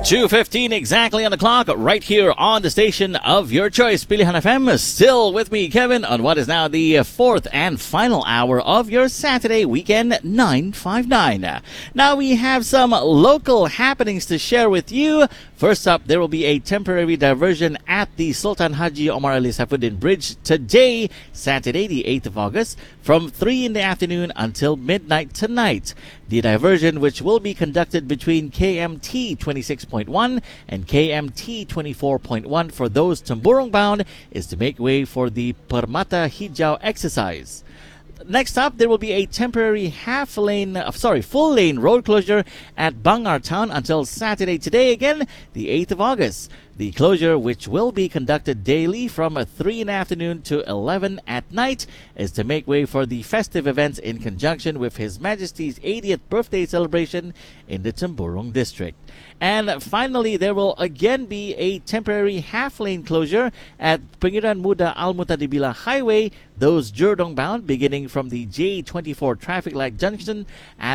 2:15 exactly on the clock, right here on the station of your choice, Pilihan FM. Still with me, Kevin, on what is now the fourth and final hour of your Saturday weekend 959. Now we have some local happenings to share with you. First up, there will be a temporary diversion at the Sultan Haji Omar Ali Saifuddin Bridge today, Saturday, the 8th of August, from 3 in the afternoon until midnight tonight. The diversion, which will be conducted between KMT 26.1 and KMT 24.1 for those Temburong bound, is to make way for the Permata Hijau exercise. Next up, there will be a temporary full lane road closure at Bangar Town until Saturday today, again, the 8th of August. The closure, which will be conducted daily from 3 in the afternoon to 11 at night, is to make way for the festive events in conjunction with His Majesty's 80th birthday celebration in the Temburong district. And finally, there will again be a temporary half-lane closure at Pengiran Muda Al-Mutadibila Highway, those Jurdong bound, beginning from the J24 traffic light junction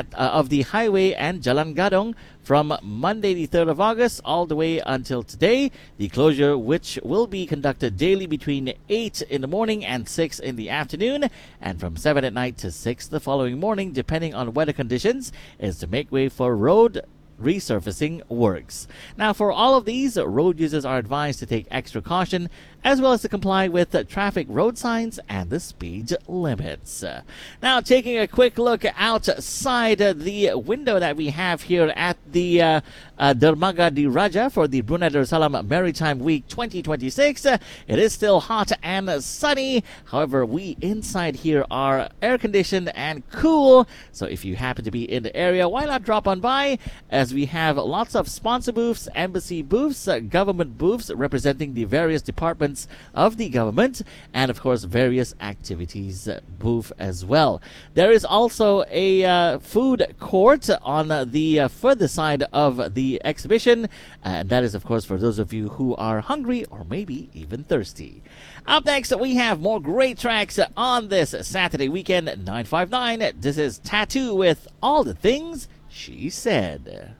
of the highway and Jalan Gadong from Monday the 3rd of August all the way until today. The closure, which will be conducted daily between 8 in the morning and 6 in the afternoon, and from 7 at night to 6 the following morning, depending on weather conditions, is to make way for road resurfacing works. Now, for all of these, road users are advised to take extra caution as well as to comply with traffic road signs and the speed limits. Now, taking a quick look outside the window that we have here at the Dermaga di Raja for the Brunei Darussalam Maritime Week 2026. It is still hot and sunny. However, we inside here are air conditioned and cool. So if you happen to be in the area, why not drop on by, as we have lots of sponsor booths, embassy booths, government booths representing the various departments of the government, and of course various activities booth as well. There is also a food court on the further side of the exhibition, and that is of course for those of you who are hungry or maybe even thirsty. Up next, we have more great tracks on this Saturday weekend 959. This is Tattoo with All the Things She Said.